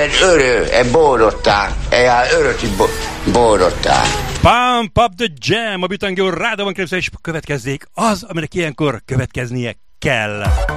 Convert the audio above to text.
Bórottál. Öröti bórottál. Pump up the jam, a Bitangó Rádióban képzelés következzék az, aminek ilyenkor következnie kell.